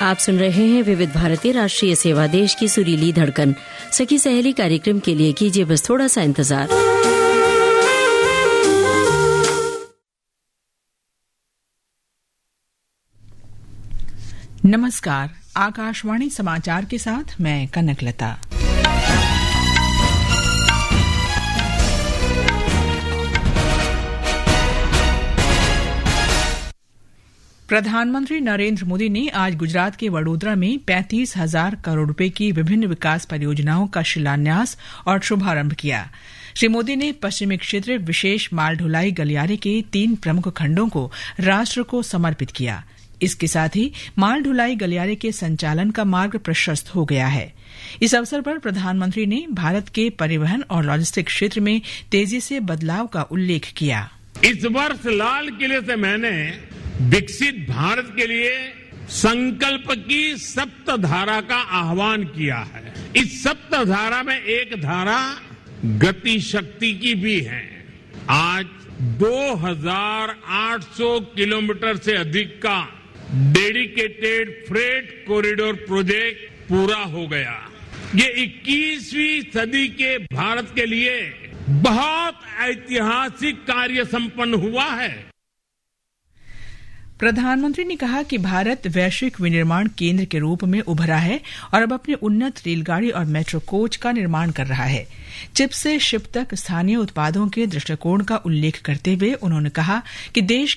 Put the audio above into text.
आप सुन रहे हैं विविध भारती राष्ट्रीय सेवा, देश की सुरीली धड़कन। सखी सहेली कार्यक्रम के लिए कीजिए बस थोड़ा सा इंतजार। नमस्कार, आकाशवाणी समाचार के साथ मैं कनकलता। प्रधानमंत्री नरेंद्र मोदी ने आज गुजरात के वडोदरा में 35,000 करोड़ रुपए की विभिन्न विकास परियोजनाओं का शिलान्यास और शुभारंभ किया। श्री मोदी ने पश्चिमी क्षेत्र विशेष माल ढुलाई गलियारे के 3 प्रमुख खंडों को राष्ट्र को समर्पित किया। इसके साथ ही माल ढुलाई गलियारे के संचालन का मार्ग प्रशस्त हो गया है। इस अवसर पर प्रधानमंत्री ने भारत के परिवहन और लॉजिस्टिक क्षेत्र में तेजी से बदलाव का उल्लेख किया। इस वर्ष लाल किले से मैंने विकसित भारत के लिए संकल्प की सप्तधारा का आह्वान किया है। इस सप्तधारा में एक धारा गति शक्ति की भी है। आज 2,800 किलोमीटर से अधिक का डेडिकेटेड फ्रेट कॉरिडोर प्रोजेक्ट पूरा हो गया। ये 21वीं सदी के भारत के लिए बहुत ऐतिहासिक कार्य संपन्न हुआ है। प्रधानमंत्री ने कहा कि भारत वैश्विक विनिर्माण केंद्र के रूप में उभरा है और अब अपनी उन्नत रेलगाड़ी और मेट्रो कोच का निर्माण कर रहा है। चिप से शिप तक स्थानीय उत्पादों के दृष्टिकोण का उल्लेख करते हुए उन्होंने कहा कि देश